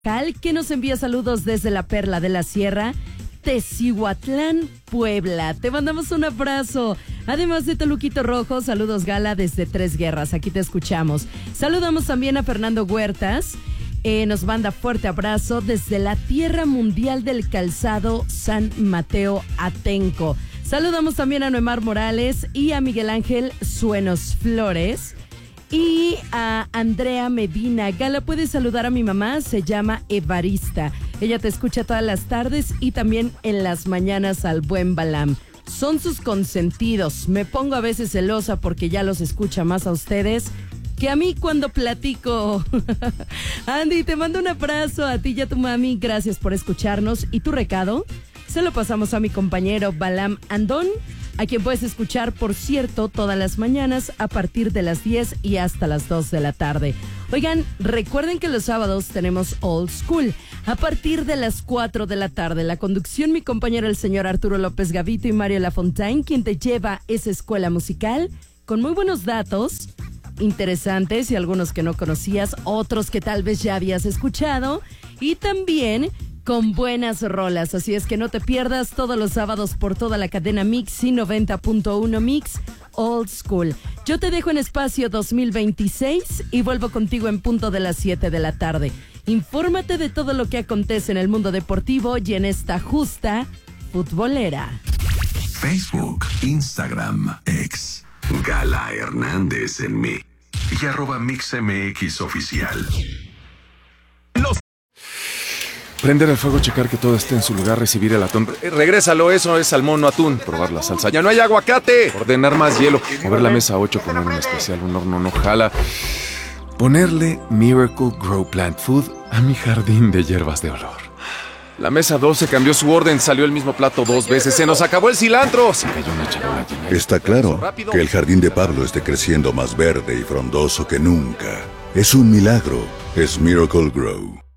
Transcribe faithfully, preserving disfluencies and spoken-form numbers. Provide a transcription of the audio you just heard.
Cal, que nos envía saludos desde la Perla de la Sierra, Tecihuatlán, Puebla. Te mandamos un abrazo. Además de Toluquito Rojo, saludos Gala desde Tres Guerras. Aquí te escuchamos. Saludamos también a Fernando Huertas. Eh, nos manda fuerte abrazo desde la Tierra Mundial del Calzado, San Mateo Atenco. Saludamos también a Noemar Morales y a Miguel Ángel Suenos Flores. Y a Andrea Medina. Gala, puedes saludar a mi mamá, se llama Evarista. Ella te escucha todas las tardes y también en las mañanas al buen Balam. Son sus consentidos. Me pongo a veces celosa porque ya los escucha más a ustedes que a mí cuando platico. Andy, te mando un abrazo a ti y a tu mami. Gracias por escucharnos. ¿Y tu recado? Se lo pasamos a mi compañero Balam Andón, a quien puedes escuchar, por cierto, todas las mañanas a partir de las diez y hasta las dos de la tarde. Oigan, recuerden que los sábados tenemos Old School a partir de las cuatro de la tarde. La conducción, mi compañero el señor Arturo López Gavito y Mario Lafontaine, quien te lleva esa escuela musical con muy buenos datos interesantes y algunos que no conocías, otros que tal vez ya habías escuchado, y también con buenas rolas. Así es que no te pierdas todos los sábados por toda la cadena Mix y noventa punto uno Mix Old School. Yo te dejo en espacio dos mil veintiséis y vuelvo contigo en punto de las siete de la tarde. Infórmate de todo lo que acontece en el mundo deportivo y en esta justa futbolera. Facebook, Instagram, X, Gala Hernández en mí y arroba MixMX oficial. Los Prender el fuego, checar que todo esté en su lugar, recibir el atún. Eh, regrésalo, eso es salmón, no atún. Probar la salsa. ¡Ya no hay aguacate! Ordenar más hielo. Mover la mesa ocho, poner un especial, un horno no jala. Ponerle Miracle Grow Plant Food a mi jardín de hierbas de olor. La mesa doce cambió su orden, salió el mismo plato dos veces. ¡Se nos acabó el cilantro! Se cayó una charola llena. Está claro que el jardín de Pablo esté creciendo más verde y frondoso que nunca. Es un milagro. Es Miracle Grow.